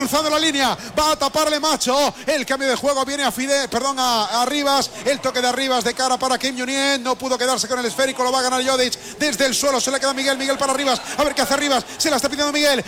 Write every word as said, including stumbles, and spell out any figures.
Cruzando la línea, va a taparle Macho. El cambio de juego viene a Fide, perdón, a, a Rivas. El toque de Arribas de cara para Kim Junien. No pudo quedarse con el esférico, lo va a ganar Jodic. Desde el suelo se le queda Miguel, Miguel para Rivas. A ver qué hace Rivas, se la está pidiendo Miguel.